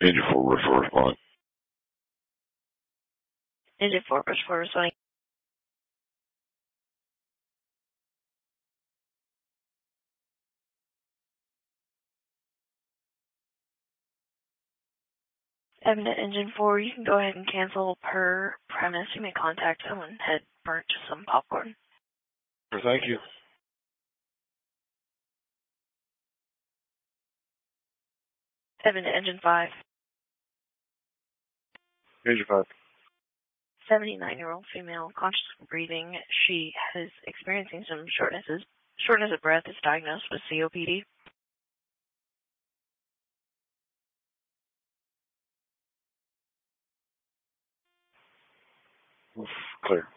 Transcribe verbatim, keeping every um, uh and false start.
Engine four, rush for responding. Engine four, rush for responding. Evident Engine four, you can go ahead and cancel per premise. You may contact someone had burnt some popcorn. Thank you. Evident Engine five. Engine five. seventy-nine-year-old female, conscious of breathing. She is experiencing some shortness, shortness of breath, is diagnosed with C O P D. Clear.